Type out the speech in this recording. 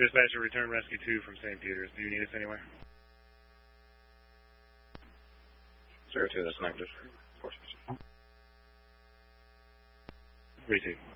Dispatcher, return rescue 2 from St. Peter's. Do you need us anywhere? 02, that's negative. Receive.